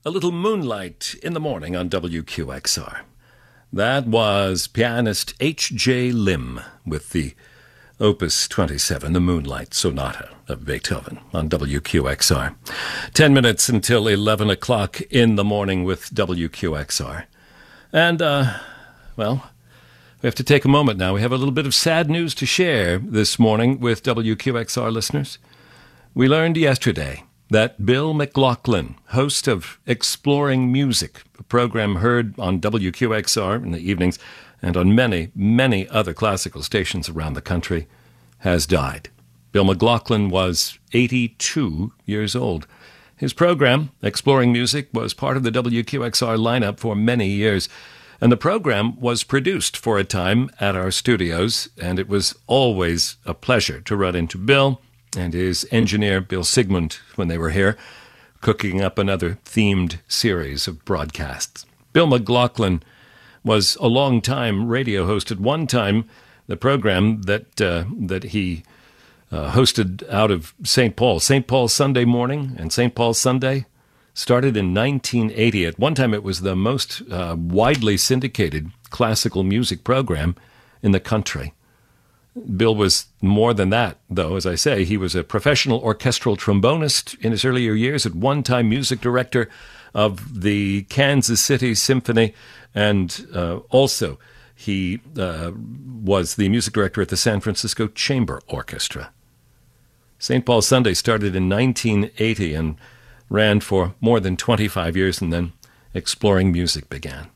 A little moonlight in the morning on WQXR. That was pianist H.J. Lim with the Opus 27, the Moonlight Sonata of Beethoven on WQXR. 10 minutes until 11 o'clock in the morning with WQXR. And, we have to take a moment now. We have a little bit of sad news to share this morning with WQXR listeners. We learned yesterday that Bill McLaughlin, host of Exploring Music, a program heard on WQXR in the evenings and on many, many other classical stations around the country, has died. Bill McLaughlin was 82 years old. His program, Exploring Music, was part of the WQXR lineup for many years, and the program was produced for a time at our studios, and it was always a pleasure to run into Bill and his engineer, Bill Sigmund, when they were here, cooking up another themed series of broadcasts. Bill McLaughlin was a long-time radio host. At one time, the program that he hosted out of St. Paul Sunday Morning and St. Paul Sunday, started in 1980. At one time, it was the most widely syndicated classical music program in the country. Bill was more than that, though. As I say, he was a professional orchestral trombonist in his earlier years, at one time music director of the Kansas City Symphony, and also he was the music director at the San Francisco Chamber Orchestra. St. Paul Sunday started in 1980 and ran for more than 25 years, and then Exploring Music began.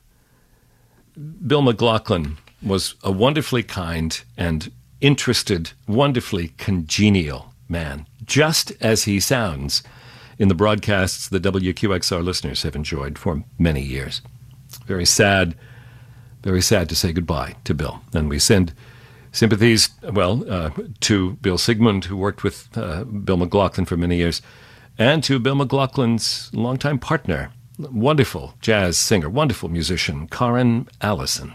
Bill McLaughlin was a wonderfully kind and interested, wonderfully congenial man, just as he sounds in the broadcasts the WQXR listeners have enjoyed for many years. Very sad to say goodbye to Bill. And we send sympathies, to Bill Sigmund, who worked with Bill McLaughlin for many years, and to Bill McLaughlin's longtime partner, wonderful jazz singer, wonderful musician, Karen Allison.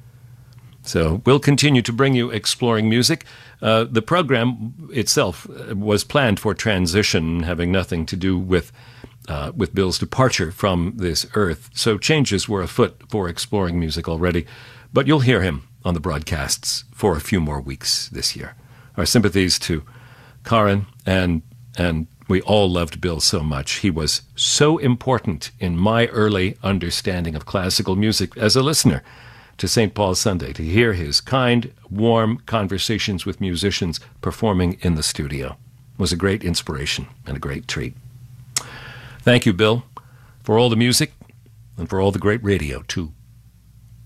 So we'll continue to bring you Exploring Music. The program itself was planned for transition, having nothing to do with Bill's departure from this earth. So changes were afoot for Exploring Music already. But you'll hear him on the broadcasts for a few more weeks this year. Our sympathies to Karen, and we all loved Bill so much. He was so important in my early understanding of classical music as a listener to St. Paul Sunday, to hear his kind, warm conversations with musicians performing in the studio was a great inspiration and a great treat. Thank you, Bill, for all the music and for all the great radio, too.